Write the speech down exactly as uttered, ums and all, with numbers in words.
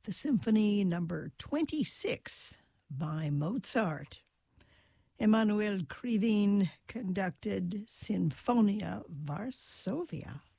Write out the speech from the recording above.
the Symphony Number twenty-six by Mozart. Emanuel Krivine conducted Sinfonia Varsovia.